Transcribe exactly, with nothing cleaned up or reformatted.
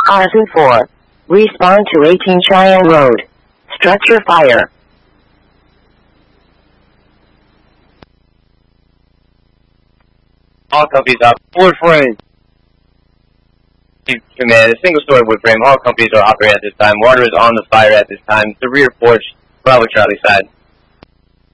Hazu four. Respawn to eighteen Cheyenne Road. Structure fire. All companies up. Wood frame. Command, a single story wood frame. All companies are operating at this time. Water is on the fire at this time. The rear porch. Bravo Charlie side.